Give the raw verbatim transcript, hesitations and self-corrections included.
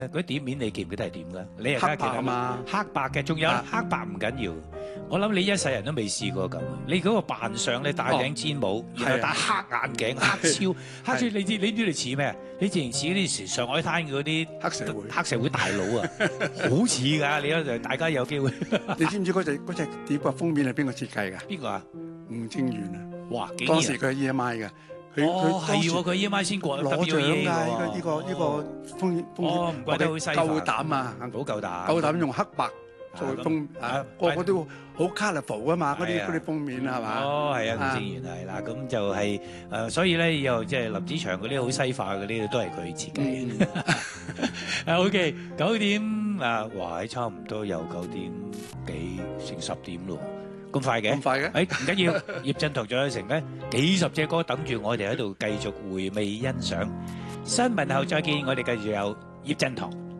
嗰啲碟面你記唔記得係點㗎？你係黑白啊嘛， 黑白嘅，仲有黑白唔緊要。我諗你一世人都未試過咁。你嗰個扮相咧，戴頂尖帽，然後戴黑眼鏡、黑超、黑超，你知你知你似咩啊？你自然似嗰啲上海灘嗰啲黑社會黑社會大佬啊，好似㗎！你咧就大家有機會。 你知唔知嗰隻嗰隻碟嘅封面係邊個設計㗎？ 邊個啊？ 吳清源啊！ 哇！ 當時佢係 E M I 嘅。佢哦，係喎，佢 E M I 先過攞獎㗎，呢個呢個呢個封封面， 哦，唔怪得好西化， 夠膽啊， 好夠膽， 夠膽用黑白做封啊，個個都好 colourful 啊嘛，嗰啲嗰啲封面係嘛？ 哦，係啊，吳正元係啦，咁就係誒，所以咧又即係林子祥嗰啲好西化嗰啲都係佢設計嘅。OK，九點啊，哇，差唔多又九點幾成十點咯。咁快嘅？ 咁快嘅？ 誒唔緊要，葉振棠仲有成咧幾十隻歌等住我哋喺度繼續回味欣賞。新聞後再見，我哋繼續有葉振棠。